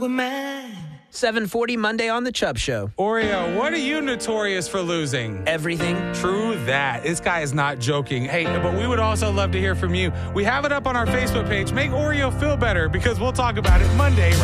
were mine. 7:40 Monday on The Chubb Show. Oreo, what are you notorious for losing? Everything. True that. This guy is not joking. Hey, but we would also love to hear from you. We have it up on our Facebook page. Make Oreo feel better because we'll talk about it Monday.